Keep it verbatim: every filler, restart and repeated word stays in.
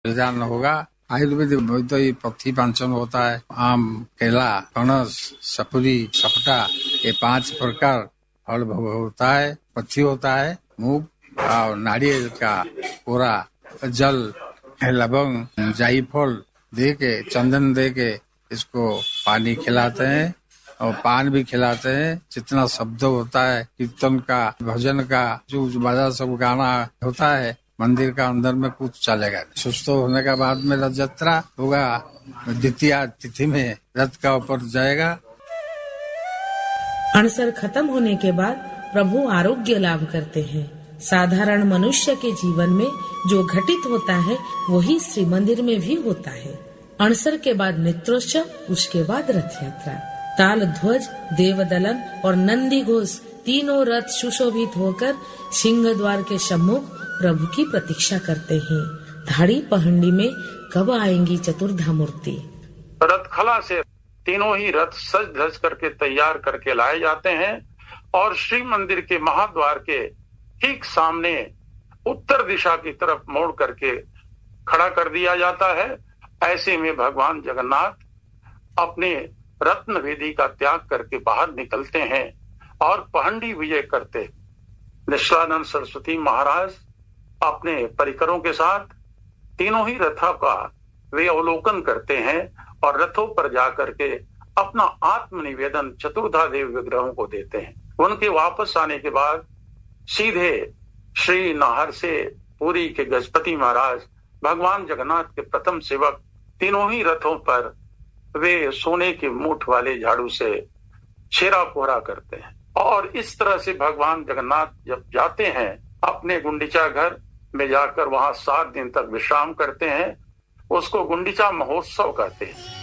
बलिदान होगा। आयुर्वेदिक में तो ये पथी पांचन होता है, आम, केला, पनस, सपुरी, सपटा, ये पांच प्रकार फल भोग होता है। पथी होता है मूंग और नारियल का कोरा, जल, लवंग, जायफल दे के, चंदन दे के इसको पानी खिलाते हैं और पान भी खिलाते हैं। जितना शब्द होता है कीर्तन का, भजन का, जो बाजा सब गाना होता है मंदिर का अंदर में पूछ चलेगा। सुस्त होने के बाद में रथ यात्रा होगा। द्वितीय तिथि में रथ का ऊपर जाएगा। अणसर खत्म होने के बाद प्रभु आरोग्य लाभ करते हैं। साधारण मनुष्य के जीवन में जो घटित होता है वही श्री मंदिर में भी होता है। अणसर के बाद नेत्रोत्सव, उसके बाद रथ यात्रा। ताल ध्वज, देवदलन और नंदी घोष तीनों रथ सुशोभित होकर सिंह द्वार के सम्मुख प्रभु की प्रतीक्षा करते हैं। धाड़ी पहंडी में कब आएंगी चतुर्धा मूर्ति। रथखला से तीनों ही रथ सज धज करके तैयार करके लाए जाते हैं और श्री मंदिर के महाद्वार के ठीक सामने उत्तर दिशा की तरफ मोड़ करके खड़ा कर दिया जाता है। ऐसे में भगवान जगन्नाथ अपने रत्न वेदी का त्याग करके बाहर निकलते हैं और पहंडी विजय करते। निश्चलानंद सरस्वती महाराज अपने परिकरों के साथ तीनों ही रथों का वे अवलोकन करते हैं और रथों पर जाकर के अपना आत्मनिवेदन चतुर्धा देव विग्रहों को देते हैं। उनके वापस आने के बाद सीधे श्री नाहर से पुरी के गजपति महाराज भगवान जगन्नाथ के प्रथम सेवक तीनों ही रथों पर वे सोने के मूठ वाले झाड़ू से छेरा पोरा करते हैं और इस तरह से भगवान जगन्नाथ जब जाते हैं अपने गुंडीचा घर में जाकर वहां सात दिन तक विश्राम करते हैं, उसको गुंडीचा महोत्सव कहते हैं।